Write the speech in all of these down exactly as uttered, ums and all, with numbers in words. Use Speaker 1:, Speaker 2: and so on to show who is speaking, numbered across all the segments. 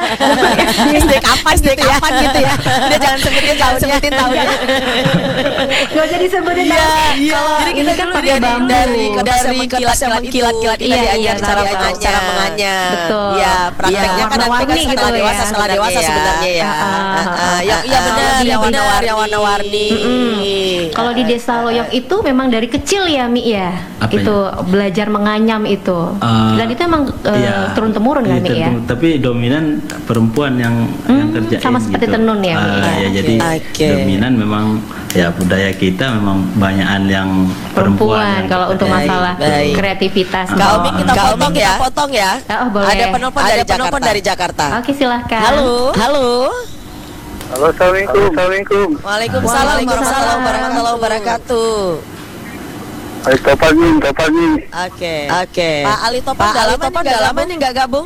Speaker 1: S D kapan S D kapan gitu ya. Udah jangan sebutin jangan sebutin tahunnya.
Speaker 2: Gak usah disebutin.
Speaker 1: Iya, iya.
Speaker 2: Jadi ini kan pakai bambu
Speaker 1: dari dari kilat kilat kilat
Speaker 2: iya,
Speaker 1: iya,
Speaker 2: iya,
Speaker 1: cara
Speaker 2: cara
Speaker 1: cara menganyam.
Speaker 2: Betul.
Speaker 1: Ya, prakteknya kan nanti kan
Speaker 2: gitu
Speaker 1: setelah
Speaker 2: ya.
Speaker 1: dewasa setelah dewasa sebenarnya ya. Yang iya benar yang warna-warni yang warna-warni.
Speaker 2: Kalau di Desa Loyok itu memang dari kecil ya Mi ya.
Speaker 3: Apanya?
Speaker 2: Itu belajar menganyam itu.
Speaker 3: Uh,
Speaker 2: Dan itu emang uh,
Speaker 3: iya,
Speaker 2: turun temurun kan Mi ya.
Speaker 3: Tapi dominan perempuan yang
Speaker 2: Hmm,
Speaker 3: yang kerjain
Speaker 2: sama seperti
Speaker 3: gitu.
Speaker 2: tenun ya, Mi,
Speaker 3: Uh,
Speaker 2: ya.
Speaker 3: ya jadi
Speaker 1: Okay.
Speaker 3: dominan memang ya budaya kita memang banyakan yang
Speaker 2: Perempuan
Speaker 3: perempuan. yang
Speaker 2: kalau untuk
Speaker 3: kerjain
Speaker 2: masalah
Speaker 3: gitu.
Speaker 1: baik.
Speaker 2: kreativitas.
Speaker 1: Kak Omi kita
Speaker 2: Oh.
Speaker 1: potong ya. Kita potong ya.
Speaker 2: Oh, boleh.
Speaker 1: Ada penelpon dari Jakarta. dari Jakarta.
Speaker 2: Oke, silahkan.
Speaker 1: Halo. Halo.
Speaker 4: Halo, assalamualaikum. Assalamualaikum.
Speaker 1: Waalaikumsalam warahmatullahi warahmatullahi wabarakatuh.
Speaker 4: Hai, Topan nih, Topan nih.
Speaker 1: Oke. Oke. Pak Ali Topan
Speaker 2: Pak
Speaker 1: udah
Speaker 2: Ali
Speaker 1: lama
Speaker 2: Topan
Speaker 1: nih
Speaker 2: udah
Speaker 1: lama nih nggak gabung?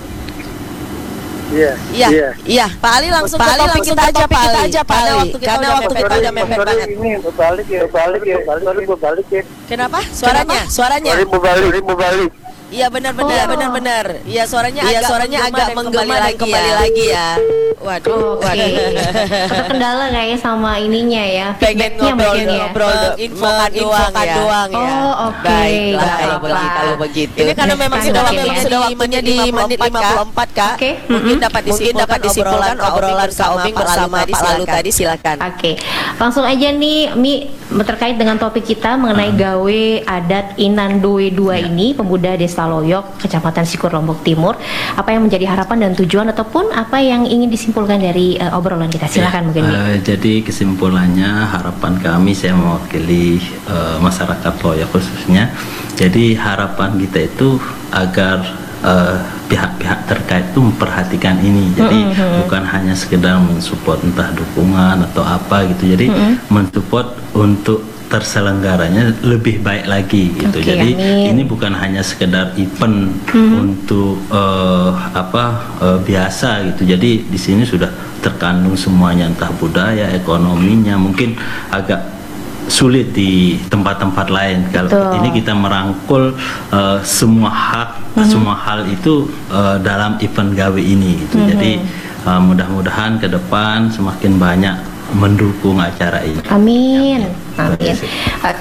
Speaker 4: Iya.
Speaker 1: Iya. Iya. Pak Ali langsung
Speaker 2: Pak
Speaker 1: ke
Speaker 2: Ali
Speaker 1: topik
Speaker 2: langsung
Speaker 1: kita
Speaker 2: ke
Speaker 1: aja
Speaker 2: topik
Speaker 1: Pak
Speaker 2: kita
Speaker 1: Ali.
Speaker 2: aja, Pak
Speaker 1: Karena
Speaker 2: Ali.
Speaker 1: waktu kita
Speaker 2: Karena
Speaker 1: udah
Speaker 2: waktu
Speaker 1: mepet
Speaker 2: kita
Speaker 1: udah mepet
Speaker 4: Sorry,
Speaker 1: banget.
Speaker 4: ini berbalik ya, balik ya, balik, sorry berbalik ya.
Speaker 1: Kenapa? Suaranya? Suaranya?
Speaker 4: Sorry berbalik, sorry berbalik.
Speaker 1: Iya benar-benar,
Speaker 2: Oh.
Speaker 1: benar-benar. Iya suaranya
Speaker 2: Iya,
Speaker 1: agak
Speaker 2: suaranya
Speaker 1: menggema
Speaker 2: agak
Speaker 1: dan
Speaker 2: menggema
Speaker 1: kembali
Speaker 2: dan
Speaker 1: lagi
Speaker 2: kembali
Speaker 1: ya.
Speaker 2: lagi
Speaker 1: ya. Waduh,
Speaker 2: Oke. Ada kendala nggak ya sama ininya ya?
Speaker 1: Pengen
Speaker 2: Feedbacknya
Speaker 1: ngobrol,
Speaker 2: mungkin ya?
Speaker 1: ngobrol, infokan doang ya.
Speaker 2: doang ya. Oh, oke.
Speaker 1: Baiklah kalau
Speaker 2: Baiklah.
Speaker 1: begitu. Kalau begitu.
Speaker 2: Ini karena memang
Speaker 1: Ini
Speaker 2: sudah
Speaker 1: memang
Speaker 2: waktunya
Speaker 1: sudah
Speaker 2: di
Speaker 1: waktunya di
Speaker 2: menit
Speaker 1: menit lima puluh empat Kak.
Speaker 2: Oke.
Speaker 1: Mungkin
Speaker 2: Mm-mm.
Speaker 1: dapat
Speaker 2: Mungkin
Speaker 1: disimpulkan
Speaker 2: dapat disimpulkan
Speaker 1: obrolan obrolan Kak Obing bersama Pak Lalu tadi silakan.
Speaker 2: Oke, langsung aja nih Mi terkait dengan topik kita mengenai gawe adat Inan Doe dua ini pemuda Desa Loyok, Kecamatan Sikur, Lombok Timur. Apa yang menjadi harapan dan tujuan ataupun apa yang ingin disimpulkan dari uh, obrolan kita? Silakan mungkin Mi.
Speaker 3: Uh, jadi kesimpulannya harapan kami, saya mewakili uh, masyarakat Loyok khususnya. Jadi harapan kita itu agar uh, pihak-pihak terkait itu memperhatikan ini. Jadi mm-hmm. bukan hanya sekedar mensupport entah dukungan atau apa gitu. Jadi mm-hmm. mensupport untuk terselenggaranya lebih baik lagi gitu.
Speaker 2: Okay,
Speaker 3: jadi
Speaker 2: amin.
Speaker 3: ini bukan hanya sekedar event mm-hmm. untuk uh, apa uh, biasa gitu. Jadi di sini sudah terkandung semuanya, entah budaya, ekonominya, mungkin agak sulit di tempat-tempat lain. Kalau
Speaker 2: Betul.
Speaker 3: ini kita merangkul uh, semua hak, mm-hmm. semua hal itu uh, dalam event gawe ini gitu. Mm-hmm. Jadi uh, mudah-mudahan ke depan semakin banyak mendukung acara ini.
Speaker 2: Amin.
Speaker 3: Ya,
Speaker 2: Amin.